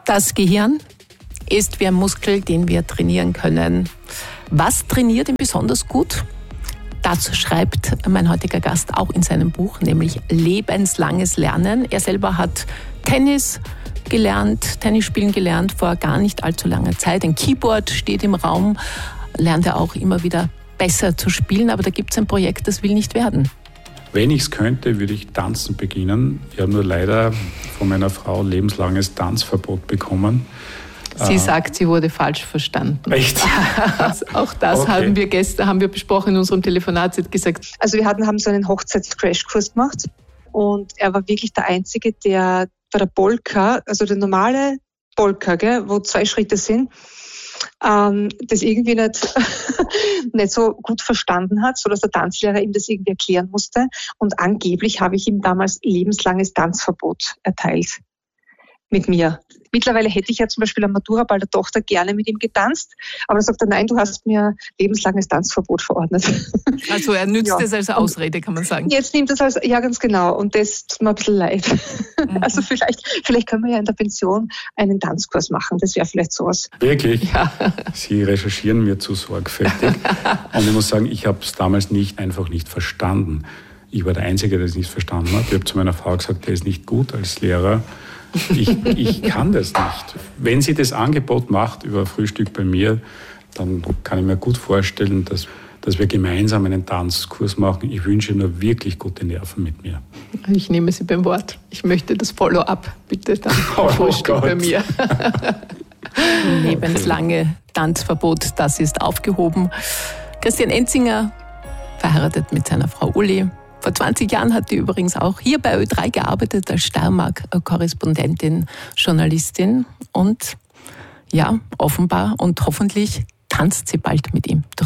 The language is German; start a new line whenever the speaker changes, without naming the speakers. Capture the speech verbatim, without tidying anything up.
Das Gehirn ist wie ein Muskel, den wir trainieren können. Was trainiert ihn besonders gut? Dazu schreibt mein heutiger Gast auch in seinem Buch, nämlich lebenslanges Lernen. Er selber hat Tennis gelernt, Tennis spielen gelernt vor gar nicht allzu langer Zeit. Ein Keyboard steht im Raum, lernt er auch immer wieder besser zu spielen. Aber da gibt es ein Projekt, das will nicht werden.
Wenn ich es könnte, würde ich tanzen beginnen. Ich habe nur leider von meiner Frau lebenslanges Tanzverbot bekommen.
Sie äh, sagt, sie wurde falsch verstanden.
Echt?
Auch das okay. haben wir gestern haben wir besprochen in unserem Telefonat. Sie hat gesagt.
Also wir hatten, haben so einen Hochzeits-Crashkurs gemacht und er war wirklich der Einzige, der bei der Polka, also der normale Polka, gell, wo zwei Schritte sind, ähm, das irgendwie nicht, nicht so gut verstanden hat, sodass der Tanzlehrer ihm das irgendwie erklären musste. Und angeblich habe ich ihm damals lebenslanges Tanzverbot erteilt mit mir. Mittlerweile hätte ich ja zum Beispiel am Maturaball der Tochter gerne mit ihm getanzt, aber er sagt er, nein, du hast mir lebenslanges Tanzverbot verordnet.
Also er nützt
ja.
es als Ausrede, kann man sagen.
Jetzt nimmt es als, ja ganz genau, und das tut mir ein bisschen leid. Mhm. Also vielleicht, vielleicht können wir ja in der Pension einen Tanzkurs machen, das wäre vielleicht sowas.
Wirklich?
Ja.
Sie recherchieren mir zu sorgfältig und ich muss sagen, ich habe es damals nicht einfach nicht verstanden. Ich war der Einzige, der es nicht verstanden hat. Ich habe zu meiner Frau gesagt, der ist nicht gut als Lehrer. Ich, ich kann das nicht. Wenn sie das Angebot macht über Frühstück bei mir, dann kann ich mir gut vorstellen, dass, dass wir gemeinsam einen Tanzkurs machen. Ich wünsche nur wirklich gute Nerven mit mir.
Ich nehme Sie beim Wort. Ich möchte das Follow-up bitte dann
oh,
Frühstück
oh
bei mir. Lebenslange Tanzverbot, das ist aufgehoben. Christian Enzinger, verheiratet mit seiner Frau Uli. Vor zwanzig Jahren hat die übrigens auch hier bei Ö drei gearbeitet als Steiermark-Korrespondentin, Journalistin. Und ja, offenbar und hoffentlich tanzt sie bald mit ihm durch